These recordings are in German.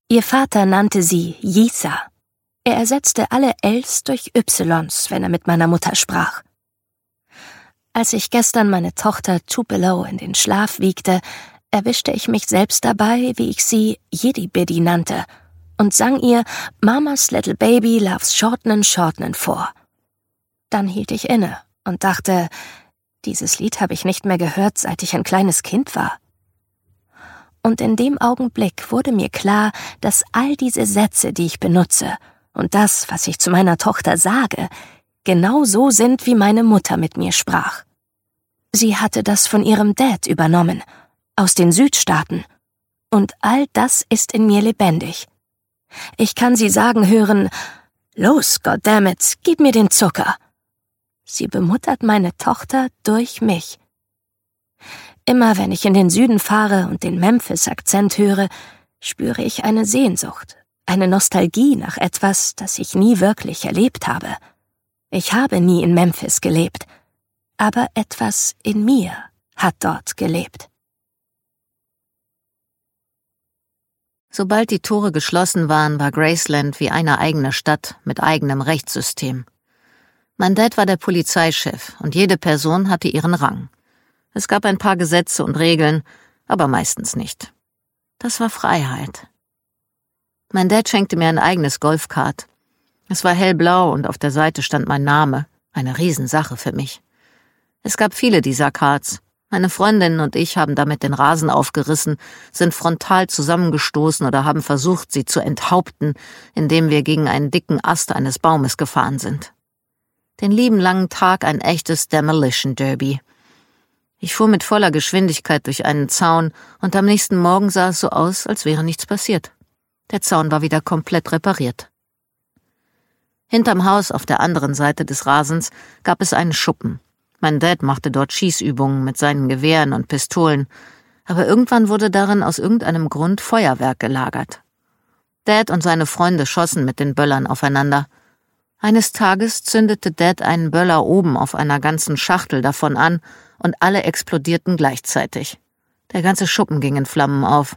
Ihr Vater nannte sie Yisa. Er ersetzte alle Ls durch Ys, wenn er mit meiner Mutter sprach. Als ich gestern meine Tochter Tupelo in den Schlaf wiegte, erwischte ich mich selbst dabei, wie ich sie Yiddy-Biddy nannte und sang ihr Mama's Little Baby Loves Shortenin' vor. Dann hielt ich inne und dachte, dieses Lied habe ich nicht mehr gehört, seit ich ein kleines Kind war. Und in dem Augenblick wurde mir klar, dass all diese Sätze, die ich benutze, und das, was ich zu meiner Tochter sage, genau so sind, wie meine Mutter mit mir sprach. Sie hatte das von ihrem Dad übernommen, aus den Südstaaten. Und all das ist in mir lebendig. Ich kann sie sagen hören, »Los, goddammit, gib mir den Zucker!« Sie bemuttert meine Tochter durch mich. Immer wenn ich in den Süden fahre und den Memphis-Akzent höre, spüre ich eine Sehnsucht, eine Nostalgie nach etwas, das ich nie wirklich erlebt habe. Ich habe nie in Memphis gelebt, aber etwas in mir hat dort gelebt. Sobald die Tore geschlossen waren, war Graceland wie eine eigene Stadt mit eigenem Rechtssystem. Mein Dad war der Polizeichef und jede Person hatte ihren Rang. Es gab ein paar Gesetze und Regeln, aber meistens nicht. Das war Freiheit. Mein Dad schenkte mir ein eigenes Golfkart. Es war hellblau und auf der Seite stand mein Name, eine Riesensache für mich. Es gab viele dieser Karts. Meine Freundinnen und ich haben damit den Rasen aufgerissen, sind frontal zusammengestoßen oder haben versucht, sie zu enthaupten, indem wir gegen einen dicken Ast eines Baumes gefahren sind. Den lieben langen Tag ein echtes Demolition Derby. Ich fuhr mit voller Geschwindigkeit durch einen Zaun und am nächsten Morgen sah es so aus, als wäre nichts passiert. Der Zaun war wieder komplett repariert. Hinterm Haus auf der anderen Seite des Rasens gab es einen Schuppen. Mein Dad machte dort Schießübungen mit seinen Gewehren und Pistolen, aber irgendwann wurde darin aus irgendeinem Grund Feuerwerk gelagert. Dad und seine Freunde schossen mit den Böllern aufeinander. Eines Tages zündete Dad einen Böller oben auf einer ganzen Schachtel davon an und alle explodierten gleichzeitig. Der ganze Schuppen ging in Flammen auf.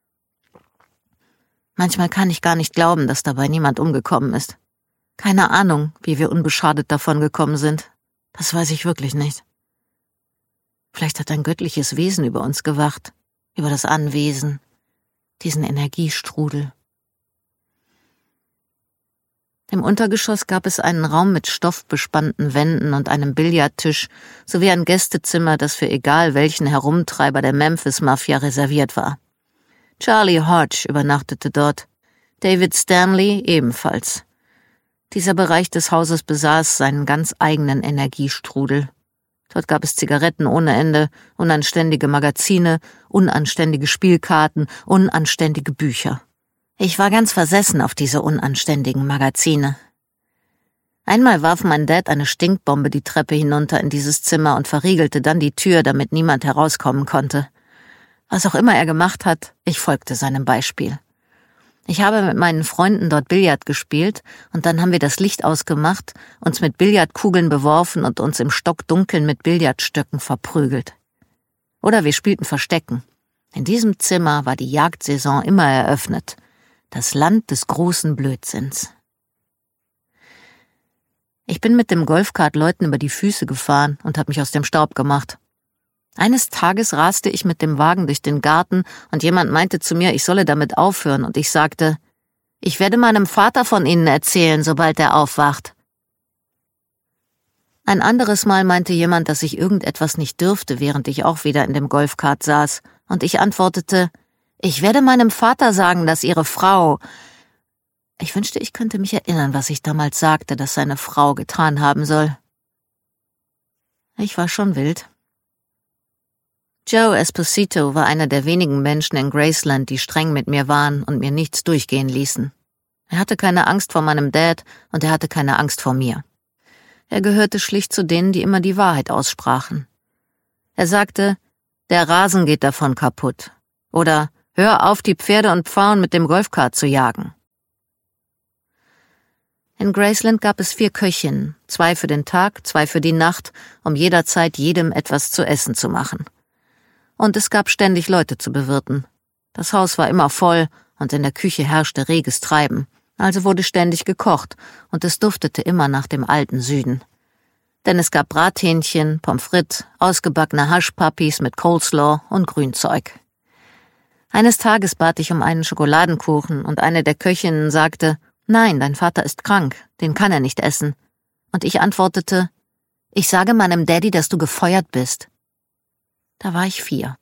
Manchmal kann ich gar nicht glauben, dass dabei niemand umgekommen ist. Keine Ahnung, wie wir unbeschadet davon gekommen sind. Das weiß ich wirklich nicht. Vielleicht hat ein göttliches Wesen über uns gewacht, über das Anwesen, diesen Energiestrudel. Im Untergeschoss gab es einen Raum mit stoffbespannten Wänden und einem Billardtisch sowie ein Gästezimmer, das für egal welchen Herumtreiber der Memphis-Mafia reserviert war. Charlie Hodge übernachtete dort, David Stanley ebenfalls. Dieser Bereich des Hauses besaß seinen ganz eigenen Energiestrudel. Dort gab es Zigaretten ohne Ende, unanständige Magazine, unanständige Spielkarten, unanständige Bücher. Ich war ganz versessen auf diese unanständigen Magazine. Einmal warf mein Dad eine Stinkbombe die Treppe hinunter in dieses Zimmer und verriegelte dann die Tür, damit niemand herauskommen konnte. Was auch immer er gemacht hat, ich folgte seinem Beispiel. Ich habe mit meinen Freunden dort Billard gespielt und dann haben wir das Licht ausgemacht, uns mit Billardkugeln beworfen und uns im Stockdunkeln mit Billardstöcken verprügelt. Oder wir spielten Verstecken. In diesem Zimmer war die Jagdsaison immer eröffnet. Das Land des großen Blödsinns. Ich bin mit dem Golfkart Leuten über die Füße gefahren und habe mich aus dem Staub gemacht. Eines Tages raste ich mit dem Wagen durch den Garten und jemand meinte zu mir, ich solle damit aufhören und ich sagte, ich werde meinem Vater von Ihnen erzählen, sobald er aufwacht. Ein anderes Mal meinte jemand, dass ich irgendetwas nicht dürfte, während ich auch wieder in dem Golfkart saß und ich antwortete, ich werde meinem Vater sagen, dass Ihre Frau... Ich wünschte, ich könnte mich erinnern, was ich damals sagte, dass seine Frau getan haben soll. Ich war schon wild. Joe Esposito war einer der wenigen Menschen in Graceland, die streng mit mir waren und mir nichts durchgehen ließen. Er hatte keine Angst vor meinem Dad und er hatte keine Angst vor mir. Er gehörte schlicht zu denen, die immer die Wahrheit aussprachen. Er sagte, der Rasen geht davon kaputt. Oder, hör auf, die Pferde und Pfauen mit dem Golfkart zu jagen. In Graceland gab es 4 Köchinnen, 2 für den Tag, 2 für die Nacht, um jederzeit jedem etwas zu essen zu machen. Und es gab ständig Leute zu bewirten. Das Haus war immer voll und in der Küche herrschte reges Treiben, also wurde ständig gekocht und es duftete immer nach dem alten Süden. Denn es gab Brathähnchen, Pommes frites, ausgebackene Hushpuppies mit Coleslaw und Grünzeug. Eines Tages bat ich um einen Schokoladenkuchen und eine der Köchinnen sagte, »Nein, dein Vater ist krank, den kann er nicht essen.« Und ich antwortete, »Ich sage meinem Daddy, dass du gefeuert bist.« Da war ich 4.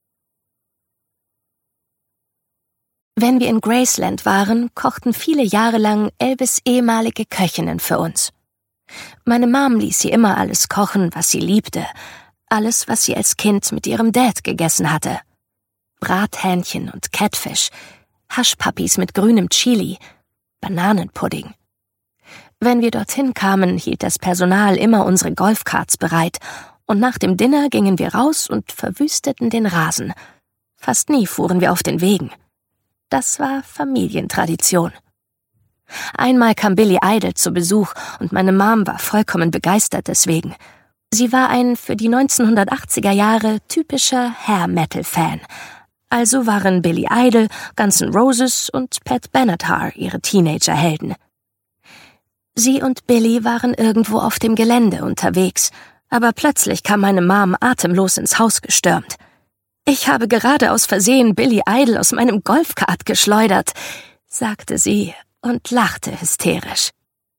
Wenn wir in Graceland waren, kochten viele Jahre lang Elvis' ehemalige Köchinnen für uns. Meine Mom ließ sie immer alles kochen, was sie liebte, alles, was sie als Kind mit ihrem Dad gegessen hatte. Brathähnchen und Catfish, Hushpuppies mit grünem Chili, Bananenpudding. Wenn wir dorthin kamen, hielt das Personal immer unsere Golfkarts bereit, und nach dem Dinner gingen wir raus und verwüsteten den Rasen. Fast nie fuhren wir auf den Wegen. Das war Familientradition. Einmal kam Billy Idol zu Besuch und meine Mom war vollkommen begeistert deswegen. Sie war ein für die 1980er Jahre typischer Hair-Metal-Fan. Also waren Billy Idol, Guns N' Roses und Pat Benatar ihre Teenager-Helden. Sie und Billy waren irgendwo auf dem Gelände unterwegs, aber plötzlich kam meine Mom atemlos ins Haus gestürmt. »Ich habe gerade aus Versehen Billy Idol aus meinem Golfkart geschleudert«, sagte sie und lachte hysterisch.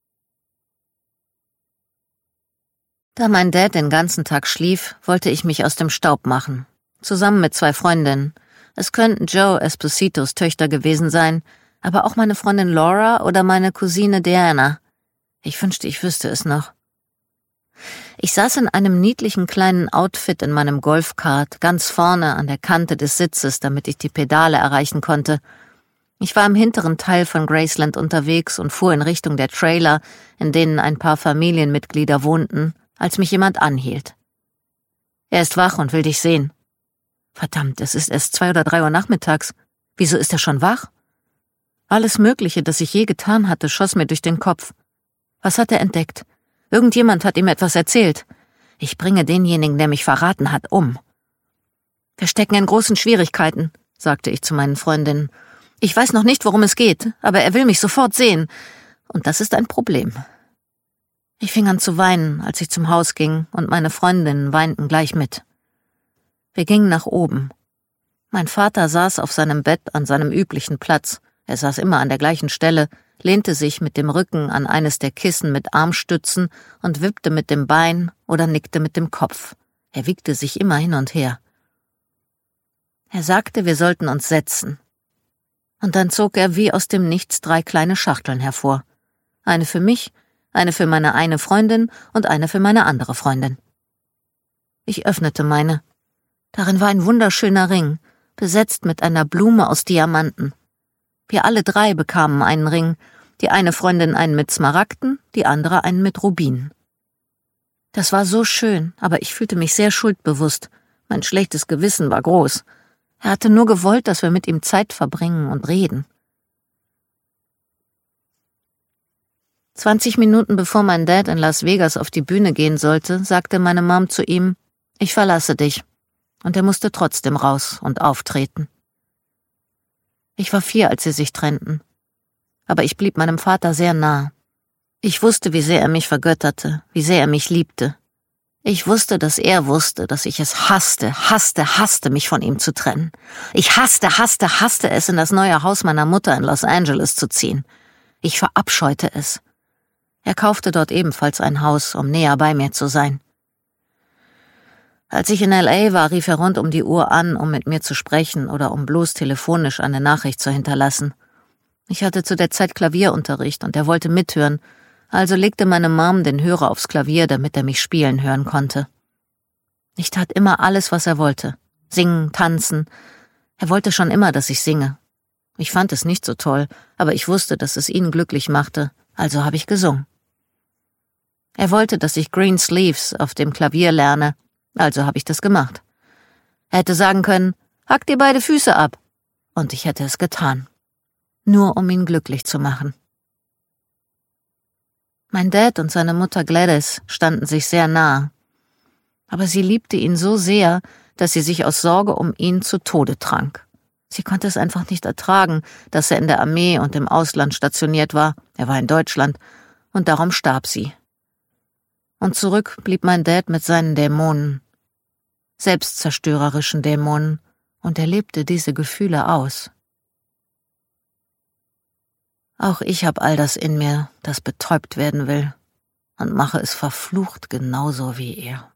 Da mein Dad den ganzen Tag schlief, wollte ich mich aus dem Staub machen. Zusammen mit 2 Freundinnen. Es könnten Joe Espositos Töchter gewesen sein, aber auch meine Freundin Laura oder meine Cousine Diana. Ich wünschte, ich wüsste es noch. Ich saß in einem niedlichen kleinen Outfit in meinem Golfkart, ganz vorne an der Kante des Sitzes, damit ich die Pedale erreichen konnte. Ich war im hinteren Teil von Graceland unterwegs und fuhr in Richtung der Trailer, in denen ein paar Familienmitglieder wohnten, als mich jemand anhielt. »Er ist wach und will dich sehen.« »Verdammt, es ist erst 2 oder 3 Uhr nachmittags. Wieso ist er schon wach?« Alles Mögliche, das ich je getan hatte, schoss mir durch den Kopf. Was hat er entdeckt? Irgendjemand hat ihm etwas erzählt. Ich bringe denjenigen, der mich verraten hat, um. »Wir stecken in großen Schwierigkeiten«, sagte ich zu meinen Freundinnen. »Ich weiß noch nicht, worum es geht, aber er will mich sofort sehen. Und das ist ein Problem.« Ich fing an zu weinen, als ich zum Haus ging, und meine Freundinnen weinten gleich mit. Wir gingen nach oben. Mein Vater saß auf seinem Bett an seinem üblichen Platz. Er saß immer an der gleichen Stelle, lehnte sich mit dem Rücken an eines der Kissen mit Armstützen und wippte mit dem Bein oder nickte mit dem Kopf. Er wiegte sich immer hin und her. Er sagte, wir sollten uns setzen. Und dann zog er wie aus dem Nichts 3 kleine Schachteln hervor. Eine für mich, eine für meine eine Freundin und eine für meine andere Freundin. Ich öffnete meine. Darin war ein wunderschöner Ring, besetzt mit einer Blume aus Diamanten. Wir alle 3 bekamen einen Ring, die eine Freundin einen mit Smaragden, die andere einen mit Rubinen. Das war so schön, aber ich fühlte mich sehr schuldbewusst. Mein schlechtes Gewissen war groß. Er hatte nur gewollt, dass wir mit ihm Zeit verbringen und reden. 20 Minuten bevor mein Dad in Las Vegas auf die Bühne gehen sollte, sagte meine Mom zu ihm, »Ich verlasse dich.« Und er musste trotzdem raus und auftreten. Ich war 4, als sie sich trennten. Aber ich blieb meinem Vater sehr nah. Ich wusste, wie sehr er mich vergötterte, wie sehr er mich liebte. Ich wusste, dass er wusste, dass ich es hasste, mich von ihm zu trennen. Ich hasste es, in das neue Haus meiner Mutter in Los Angeles zu ziehen. Ich verabscheute es. Er kaufte dort ebenfalls ein Haus, um näher bei mir zu sein. Als ich in L.A. war, rief er rund um die Uhr an, um mit mir zu sprechen oder um bloß telefonisch eine Nachricht zu hinterlassen. Ich hatte zu der Zeit Klavierunterricht und er wollte mithören, also legte meine Mom den Hörer aufs Klavier, damit er mich spielen hören konnte. Ich tat immer alles, was er wollte. Singen, tanzen. Er wollte schon immer, dass ich singe. Ich fand es nicht so toll, aber ich wusste, dass es ihn glücklich machte, also habe ich gesungen. Er wollte, dass ich Green Sleeves auf dem Klavier lerne, also habe ich das gemacht. Er hätte sagen können, hack dir beide Füße ab, und ich hätte es getan. Nur um ihn glücklich zu machen. Mein Dad und seine Mutter Gladys standen sich sehr nah. Aber sie liebte ihn so sehr, dass sie sich aus Sorge um ihn zu Tode trank. Sie konnte es einfach nicht ertragen, dass er in der Armee und im Ausland stationiert war. Er war in Deutschland. Und darum starb sie. Und zurück blieb mein Dad mit seinen Dämonen. Selbstzerstörerischen Dämonen. Und er lebte diese Gefühle aus. Auch ich habe all das in mir, das betäubt werden will. Und mache es verflucht genauso wie er.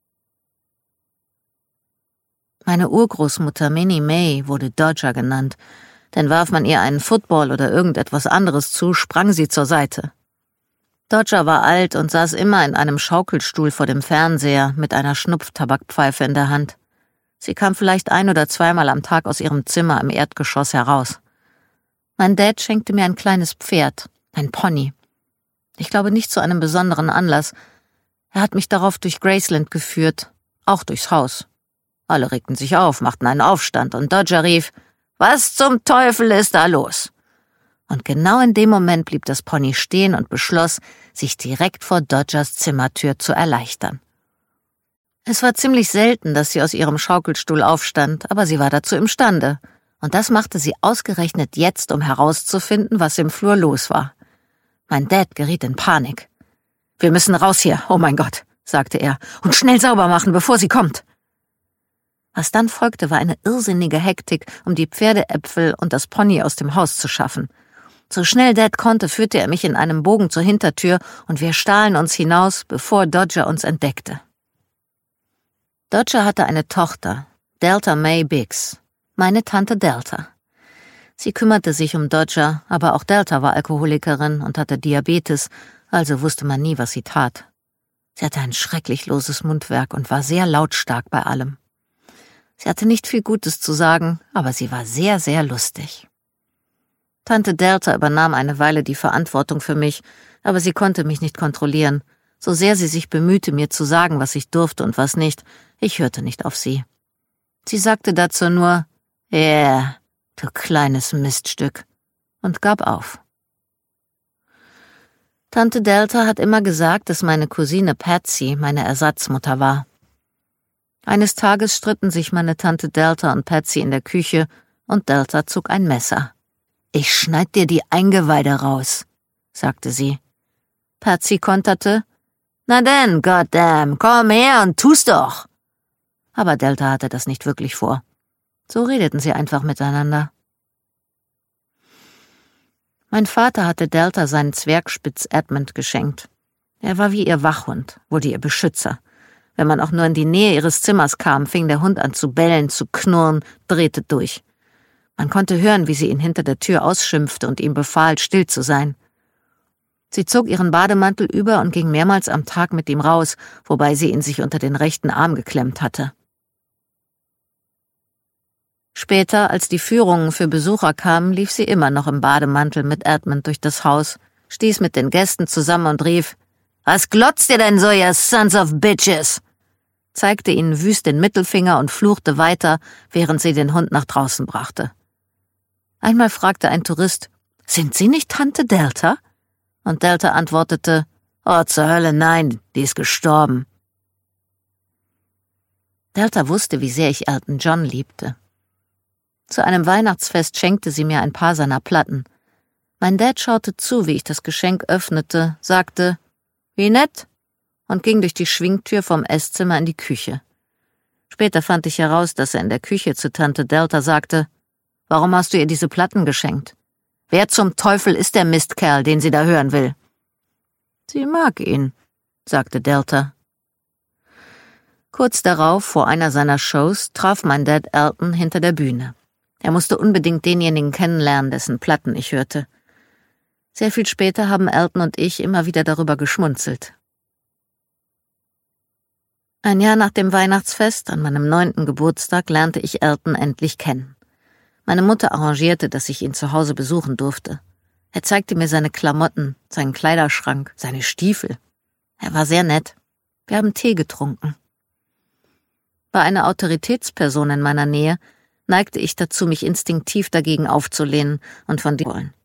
Meine Urgroßmutter Minnie May wurde Dodger genannt, denn warf man ihr einen Football oder irgendetwas anderes zu, sprang sie zur Seite. Dodger war alt und saß immer in einem Schaukelstuhl vor dem Fernseher mit einer Schnupftabakpfeife in der Hand. Sie kam vielleicht 1- oder 2-mal am Tag aus ihrem Zimmer im Erdgeschoss heraus. Mein Dad schenkte mir ein kleines Pferd, ein Pony. Ich glaube nicht zu einem besonderen Anlass. Er hat mich darauf durch Graceland geführt, auch durchs Haus. Alle regten sich auf, machten einen Aufstand und Dodger rief, »Was zum Teufel ist da los?« Und genau in dem Moment blieb das Pony stehen und beschloss, sich direkt vor Dodgers Zimmertür zu erleichtern. Es war ziemlich selten, dass sie aus ihrem Schaukelstuhl aufstand, aber sie war dazu imstande. Und das machte sie ausgerechnet jetzt, um herauszufinden, was im Flur los war. Mein Dad geriet in Panik. »Wir müssen raus hier, oh mein Gott«, sagte er, »und schnell sauber machen, bevor sie kommt.« Was dann folgte, war eine irrsinnige Hektik, um die Pferdeäpfel und das Pony aus dem Haus zu schaffen. So schnell Dad konnte, führte er mich in einem Bogen zur Hintertür und wir stahlen uns hinaus, bevor Dodger uns entdeckte. Dodger hatte eine Tochter, Delta May Biggs, meine Tante Delta. Sie kümmerte sich um Dodger, aber auch Delta war Alkoholikerin und hatte Diabetes, also wusste man nie, was sie tat. Sie hatte ein schrecklich loses Mundwerk und war sehr lautstark bei allem. Sie hatte nicht viel Gutes zu sagen, aber sie war sehr, sehr lustig. Tante Delta übernahm eine Weile die Verantwortung für mich, aber sie konnte mich nicht kontrollieren. So sehr sie sich bemühte, mir zu sagen, was ich durfte und was nicht, ich hörte nicht auf sie. Sie sagte dazu nur, »Ja, du kleines Miststück«, und gab auf. Tante Delta hat immer gesagt, dass meine Cousine Patsy meine Ersatzmutter war. Eines Tages stritten sich meine Tante Delta und Patsy in der Küche und Delta zog ein Messer. »Ich schneid dir die Eingeweide raus«, sagte sie. Patsy konterte, »Na denn, goddamn, komm her und tu's doch!« Aber Delta hatte das nicht wirklich vor. So redeten sie einfach miteinander. Mein Vater hatte Delta seinen Zwergspitz Edmund geschenkt. Er war wie ihr Wachhund, wurde ihr Beschützer. Wenn man auch nur in die Nähe ihres Zimmers kam, fing der Hund an zu bellen, zu knurren, drehte durch. Man konnte hören, wie sie ihn hinter der Tür ausschimpfte und ihm befahl, still zu sein. Sie zog ihren Bademantel über und ging mehrmals am Tag mit ihm raus, wobei sie ihn sich unter den rechten Arm geklemmt hatte. Später, als die Führungen für Besucher kamen, lief sie immer noch im Bademantel mit Edmund durch das Haus, stieß mit den Gästen zusammen und rief, »Was glotzt ihr denn so, ihr Sons of Bitches?« zeigte ihnen wüst den Mittelfinger und fluchte weiter, während sie den Hund nach draußen brachte. Einmal fragte ein Tourist, »Sind Sie nicht Tante Delta?« Und Delta antwortete, »Oh, zur Hölle, nein, die ist gestorben.« Delta wusste, wie sehr ich Elton John liebte. Zu einem Weihnachtsfest schenkte sie mir ein paar seiner Platten. Mein Dad schaute zu, wie ich das Geschenk öffnete, sagte, »Wie nett«, und ging durch die Schwingtür vom Esszimmer in die Küche. Später fand ich heraus, dass er in der Küche zu Tante Delta sagte, »Warum hast du ihr diese Platten geschenkt? Wer zum Teufel ist der Mistkerl, den sie da hören will?« »Sie mag ihn«, sagte Delta. Kurz darauf, vor einer seiner Shows, traf mein Dad Elton hinter der Bühne. Er musste unbedingt denjenigen kennenlernen, dessen Platten ich hörte. Sehr viel später haben Elton und ich immer wieder darüber geschmunzelt. Ein Jahr nach dem Weihnachtsfest, an meinem 9. Geburtstag, lernte ich Elton endlich kennen. Meine Mutter arrangierte, dass ich ihn zu Hause besuchen durfte. Er zeigte mir seine Klamotten, seinen Kleiderschrank, seine Stiefel. Er war sehr nett. Wir haben Tee getrunken. Bei einer Autoritätsperson in meiner Nähe neigte ich dazu, mich instinktiv dagegen aufzulehnen und von dem wollen.